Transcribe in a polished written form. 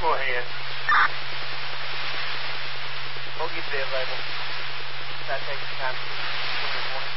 beforehand. We'll get there later. That takes time to